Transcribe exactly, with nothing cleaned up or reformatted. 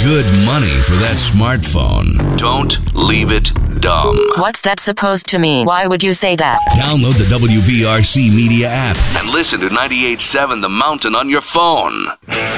good money for that smartphone. Don't leave it dumb. What's that supposed to mean? Why would you say that? Download the W V R C Media app and listen to ninety-eight point seven The Mountain on your phone.